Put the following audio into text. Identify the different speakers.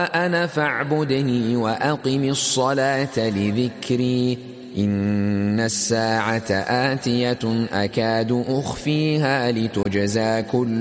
Speaker 1: أنا فاعبدني وأقم الصلاة لذكري إن الساعة آتية أكاد أخفيها لتجزى كل